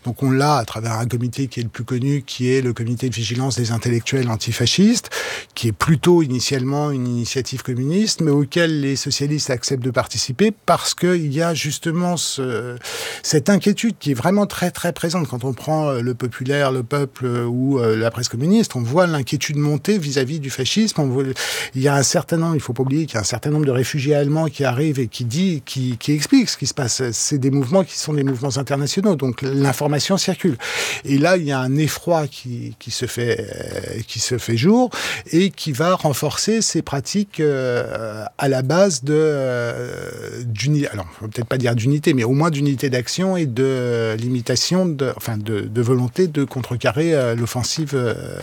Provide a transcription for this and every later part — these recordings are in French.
Donc on l'a à travers un comité qui est le plus connu, qui est le comité de vigilance des intellectuels antifascistes, qui est plutôt initialement une initiative communiste, mais auquel les socialistes acceptent de participer parce qu'il y a justement cette inquiétude qui est vraiment très très présente. Quand on prend le Populaire, le Peuple ou la presse communiste, on voit l'inquiétude monter vis-à-vis du fascisme. Il y a un certain nombre, il faut pas oublier qu'il y a un certain nombre de réfugiés allemands qui arrivent et qui expliquent ce qui se passe. C'est des mouvements qui sont des mouvements internationaux, donc l'information circule. Et là, il y a un effroi qui se fait jour et qui va renforcer ces pratiques à la base d'unité. Alors, on va peut-être pas dire d'unité, mais au moins d'unité d'action et de limitation, de volonté de contrecarrer l'offensive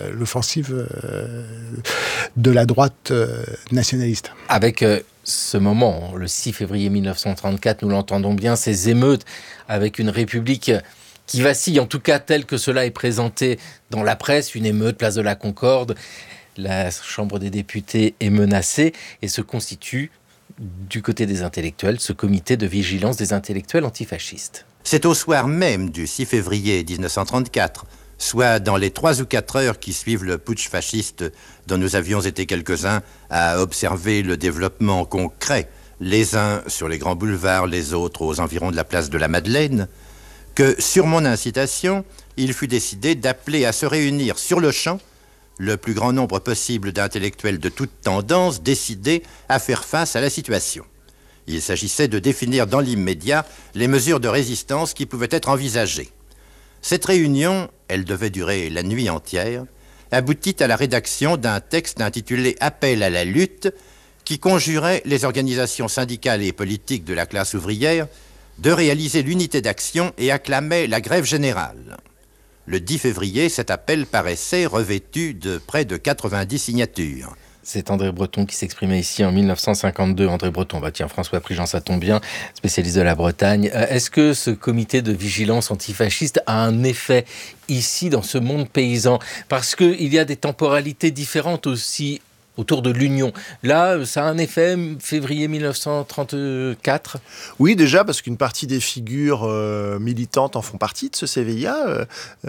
de la droite nationaliste. Avec ce moment, le 6 février 1934, nous l'entendons bien, ces émeutes avec une République qui vacille, en tout cas tel que cela est présenté dans la presse, une émeute, place de la Concorde, la Chambre des députés est menacée et se constitue, du côté des intellectuels, ce comité de vigilance des intellectuels antifascistes. C'est au soir même du 6 février 1934, soit dans les 3 ou 4 heures qui suivent le putsch fasciste dont nous avions été quelques-uns à observer le développement concret, les uns sur les grands boulevards, les autres aux environs de la place de la Madeleine, que sur mon incitation, il fut décidé d'appeler à se réunir sur le champ le plus grand nombre possible d'intellectuels de toute tendance décidés à faire face à la situation. Il s'agissait de définir dans l'immédiat les mesures de résistance qui pouvaient être envisagées. Cette réunion, elle devait durer la nuit entière, aboutit à la rédaction d'un texte intitulé « Appel à la lutte » qui conjurait les organisations syndicales et politiques de la classe ouvrière de réaliser l'unité d'action et acclamait la grève générale. Le 10 février, cet appel paraissait revêtu de près de 90 signatures. C'est André Breton qui s'exprimait ici en 1952. André Breton, tiens, François Prigent, ça tombe bien, spécialiste de la Bretagne. Est-ce que ce comité de vigilance antifasciste a un effet ici, dans ce monde paysan ? Parce qu'il y a des temporalités différentes aussi autour de l'Union. Là, ça a un effet, février 1934 ? Oui, déjà, parce qu'une partie des figures militantes en font partie de ce CVIA.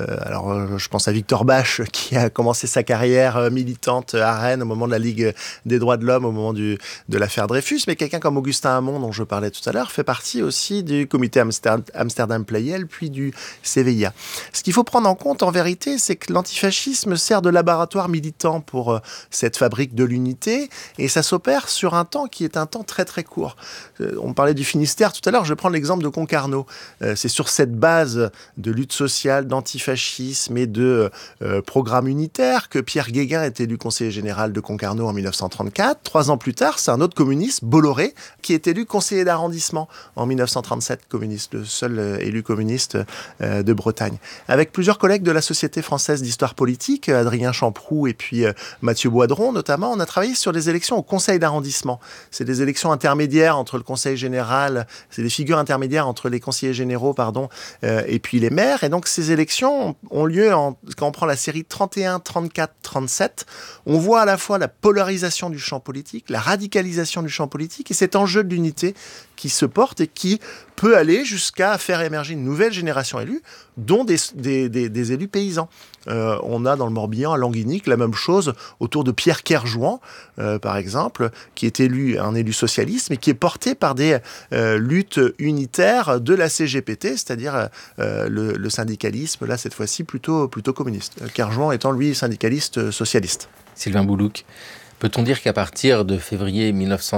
Alors, je pense à Victor Bache, qui a commencé sa carrière militante à Rennes au moment de la Ligue des droits de l'homme, au moment de l'affaire Dreyfus. Mais quelqu'un comme Augustin Hamon, dont je parlais tout à l'heure, fait partie aussi du comité Amsterdam-Pleyel, puis du CVIA. Ce qu'il faut prendre en compte, en vérité, c'est que l'antifascisme sert de laboratoire militant pour cette fabrique de l'unité, et ça s'opère sur un temps qui est un temps très très court. On parlait du Finistère tout à l'heure, je prends l'exemple de Concarneau. C'est sur cette base de lutte sociale, d'antifascisme et de programme unitaire que Pierre Guéguin est élu conseiller général de Concarneau en 1934. 3 ans plus tard, c'est un autre communiste, Bolloré, qui est élu conseiller d'arrondissement en 1937, communiste, le seul élu communiste de Bretagne. Avec plusieurs collègues de la Société française d'histoire politique, Adrien Champroux et puis Mathieu Boidron notamment, on a travaillé sur les élections au conseil d'arrondissement. C'est des élections intermédiaires entre le conseil général, c'est des figures intermédiaires entre les conseillers généraux, et puis les maires. Et donc ces élections ont lieu quand on prend la série 31, 34, 37. On voit à la fois la polarisation du champ politique, la radicalisation du champ politique et cet enjeu de l'unité qui se porte et qui peut aller jusqu'à faire émerger une nouvelle génération élue, dont des élus paysans. On a dans le Morbihan, à Languignic, la même chose autour de Pierre Kerjouan, par exemple, qui est un élu socialiste, mais qui est porté par des luttes unitaires de la CGPT, c'est-à-dire le syndicalisme, là, cette fois-ci, plutôt communiste. Kerjouan étant, lui, syndicaliste socialiste. Sylvain Boulouc, peut-on dire qu'à partir de février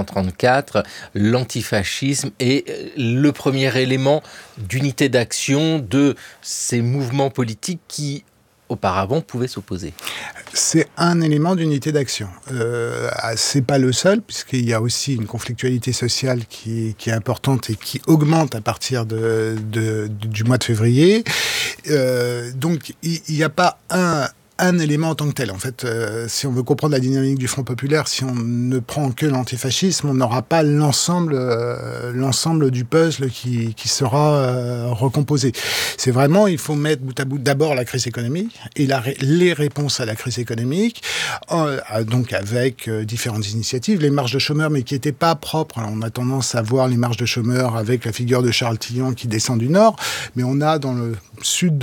1934, l'antifascisme est le premier élément d'unité d'action de ces mouvements politiques qui, auparavant, pouvaient s'opposer ? C'est un élément d'unité d'action. C'est pas le seul, puisqu'il y a aussi une conflictualité sociale qui est importante et qui augmente à partir du mois de février. Donc, il n'y a pas un élément en tant que tel. En fait, si on veut comprendre la dynamique du Front populaire, si on ne prend que l'antifascisme, on n'aura pas l'ensemble du puzzle qui sera recomposé. C'est vraiment, il faut mettre bout à bout d'abord la crise économique et les réponses à la crise économique, donc avec différentes initiatives, les marches de chômeurs, mais qui n'étaient pas propres. Alors, on a tendance à voir les marches de chômeurs avec la figure de Charles Tillon qui descend du Nord, mais on a dans le sud